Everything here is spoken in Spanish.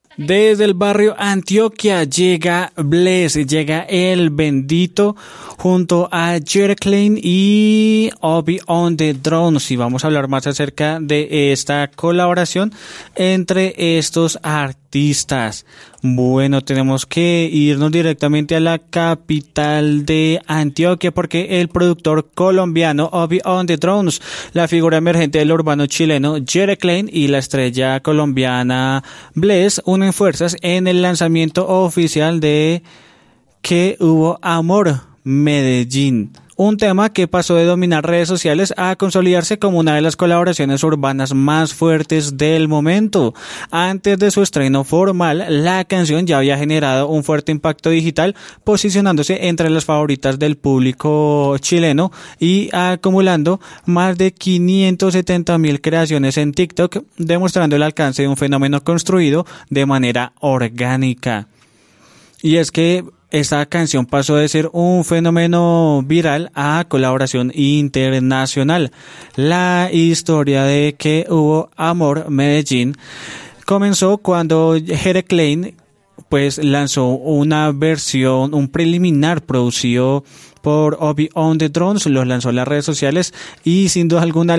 Desde el barrio Antioquia llega Bless, llega El Bendito junto a Jerry Klein y Obi on the Drones, y vamos a hablar más acerca de esta colaboración entre estos artistas. Bueno, tenemos que irnos directamente a la capital de Antioquia porque el productor colombiano Obi on the Drones, la figura emergente del urbano chileno Jerry Klein y la estrella colombiana Bless unen fuerzas en el lanzamiento oficial de Que Hubo Amor, Medellín. Un tema que pasó de dominar redes sociales a consolidarse como una de las colaboraciones urbanas más fuertes del momento. Antes de su estreno formal, la canción ya había generado un fuerte impacto digital, posicionándose entre las favoritas del público chileno y acumulando más de 570,000 creaciones en TikTok, demostrando el alcance de un fenómeno construido de manera orgánica. Y es que esta canción pasó de ser un fenómeno viral a colaboración internacional. La historia de Que Hubo Amor, Medellín comenzó cuando Jerry Klein pues lanzó una versión, un preliminar producido por Obi on the Drones, los lanzó en las redes sociales y sin duda alguna